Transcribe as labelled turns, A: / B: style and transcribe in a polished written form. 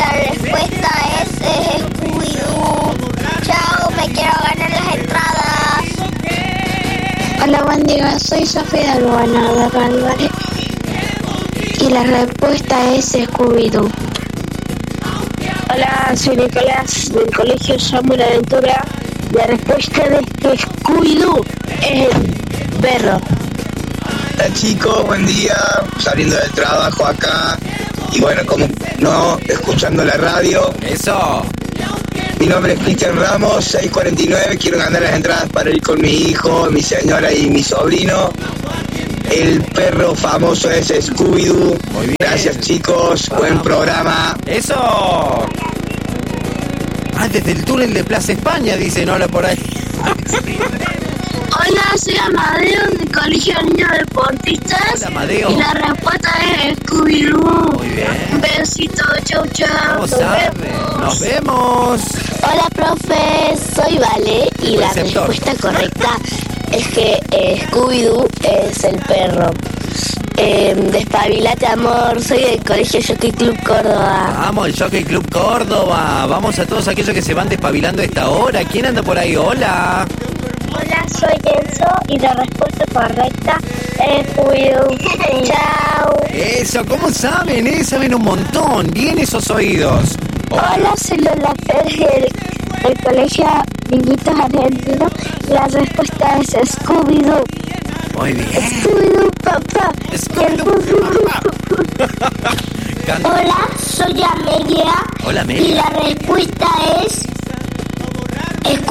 A: la respuesta es Scooby-Doo. Chao, me quiero ganar las entradas.
B: Hola, buen día, soy Sofía del Gobernador Álvarez y la respuesta es Scooby-Doo.
C: Hola, soy Nicolás del Colegio Samuel Aventura. La respuesta de Scooby-Doo es el perro.
D: Hola chicos, buen día, saliendo del trabajo acá y bueno, como no, escuchando la radio.
E: ¡Eso!
D: Mi nombre es Cristian Ramos, 649, quiero ganar las entradas para ir con mi hijo, mi señora y mi sobrino. El perro famoso es Scooby-Doo.
E: Muy bien.
D: Gracias chicos, buen programa.
E: ¡Eso! Ah, desde el túnel de Plaza España, dicen, hola por ahí.
C: Hola, soy Amadeo del Colegio Niños Deportistas.
E: Hola, Amadeo.
C: Y la respuesta es Scooby-Doo.
E: Muy bien.
C: Un besito, chau, chau.
E: ¿Cómo sabe? ¡Nos vemos!
A: Hola, profe, soy Vale y la
E: Receptor.
A: respuesta correcta es que Scooby-Doo es el perro. Despabilate, amor, soy del Colegio Jockey Club Córdoba.
E: Vamos, el Jockey Club Córdoba. Vamos a todos aquellos que se van despabilando a esta hora. ¿Quién anda por ahí? Hola.
C: Hola, soy Enzo y la respuesta correcta es Scooby-Doo. Chao.
E: Eso, ¿cómo saben? Saben un montón. Bien esos oídos.
C: Hola, soy Lola Pérez del Colegio Niñitos Argentinos. La respuesta es Scooby-Doo.
E: Muy bien.
C: Scooby-Doo, papá.
E: Scooby-Doo,
C: Hola, soy Amelia.
E: Hola,
C: Y
E: Amelia.
C: la respuesta es